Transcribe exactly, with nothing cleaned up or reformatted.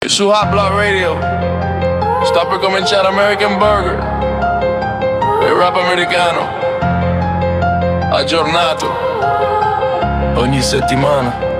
Su Hot Block Radio sta per cominciare American Burger, il rap americano aggiornato ogni settimana.